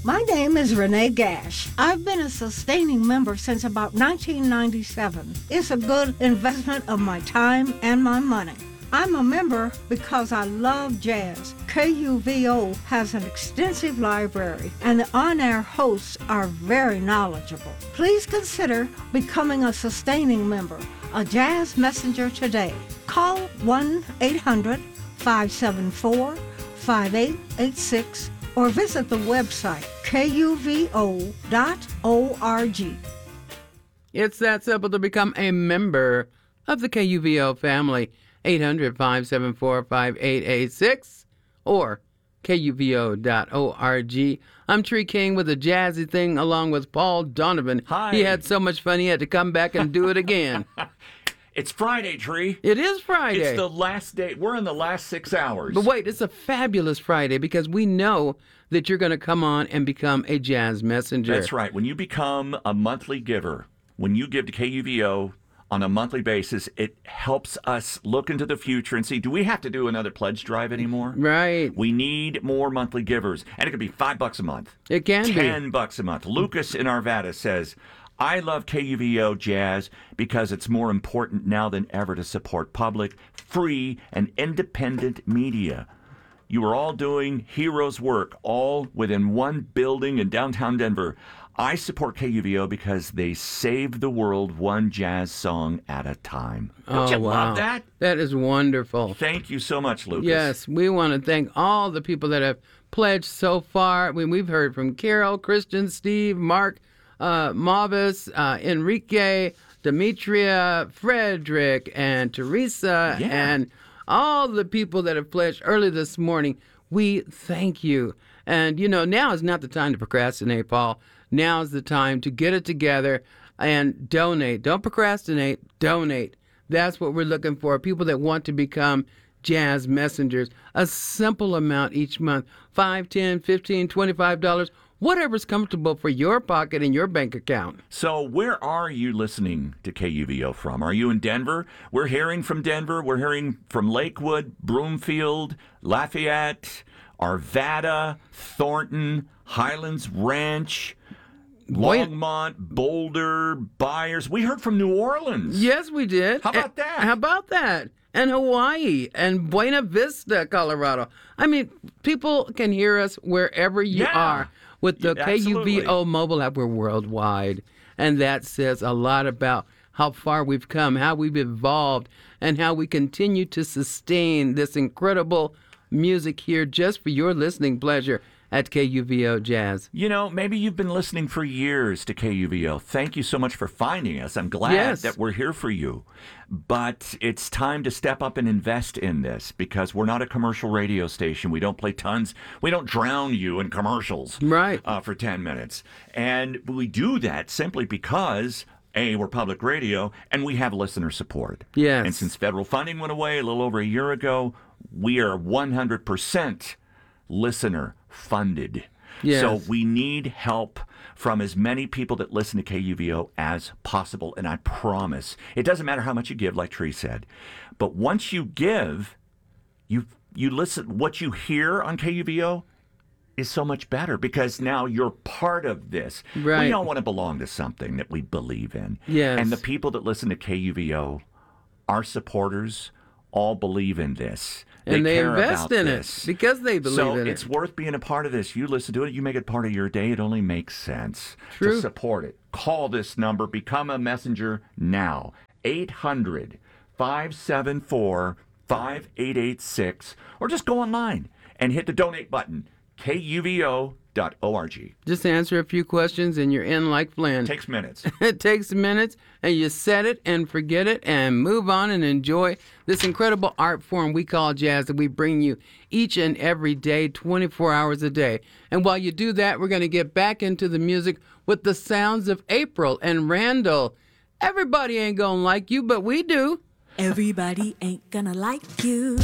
My name is Renee Gash. I've been a sustaining member since about 1997. It's a good investment of my time and my money. I'm a member because I love jazz. KUVO has an extensive library, and the on-air hosts are very knowledgeable. Please consider becoming a sustaining member, a Jazz Messenger today. Call 1-800-574-5886 or visit the website kuvo.org. It's that simple to become a member of the KUVO family. 800-574-5886 or kuvo.org. I'm Tree King with a jazzy thing along with Paul Donovan. Hi. He had so much fun he had to come back and do it again. It's Friday, Tree. It is Friday. It's the last day. We're in the last 6 hours. But wait, it's a fabulous Friday because we know that you're going to come on and become a jazz messenger. That's right. When you become a monthly giver, when you give to KUVO on a monthly basis, it helps us look into the future and see, do we have to do another pledge drive anymore? Right. We need more monthly givers. And it could be $5 a month. It can be. $10 a month. Lucas in Arvada says, I love KUVO Jazz because it's more important now than ever to support public, free, and independent media. You are all doing heroes' work, all within one building in downtown Denver. I support KUVO because they save the world one jazz song at a time. Don't you love that? That is wonderful. Thank you so much, Lucas. Yes, we want to thank all the people that have pledged so far. We've heard from Carol, Christian, Steve, Mark, Mavis, Enrique, Demetria, Frederick, and Teresa, and all the people that have pledged early this morning. We thank you. And, now is not the time to procrastinate, Paul. Now is the time to get it together and donate. Don't procrastinate. Donate. That's what we're looking for. People that want to become jazz messengers. A simple amount each month. $5, $10, $15, $25. Whatever's comfortable for your pocket and your bank account. So where are you listening to KUVO from? Are you in Denver? We're hearing from Denver. We're hearing from Lakewood, Broomfield, Lafayette, Arvada, Thornton, Highlands Ranch, Longmont, Boulder, Byers. We heard from New Orleans. Yes, we did. How about that? How about that? And Hawaii and Buena Vista, Colorado. I mean, people can hear us wherever you are. With the KUVO mobile app, we're worldwide. And that says a lot about how far we've come, how we've evolved, and how we continue to sustain this incredible music here just for your listening pleasure at KUVO Jazz. Maybe you've been listening for years to KUVO. Thank you so much for finding us. I'm glad that we're here for you. But it's time to step up and invest in this because we're not a commercial radio station. We don't play tons. We don't drown you in commercials for 10 minutes. And we do that simply because we're public radio, and we have listener support. Yes. And since federal funding went away a little over a year ago, we are 100% listener funded. Yes. So we need help from as many people that listen to KUVO as possible. And I promise, it doesn't matter how much you give, like Tree said. But once you give, you listen, what you hear on KUVO is so much better because now you're part of this. Right. We all want to belong to something that we believe in. Yes. And the people that listen to KUVO, our supporters, all believe in this. And they care invest about in this. it because they believe in it. So it's worth being a part of this. You listen to it, you make it part of your day. It only makes sense to support it. Call this number. Become a messenger now. 800-574-5886. Or just go online and hit the donate button. KUVO.org. Just answer a few questions and you're in like Flynn. Takes minutes. It takes minutes, and you set it and forget it and move on and enjoy this incredible art form we call jazz that we bring you each and every day, 24 hours a day. And while you do that, we're going to get back into the music with the sounds of April and Randall. Everybody ain't going to like you, but we do. Everybody ain't gonna like you.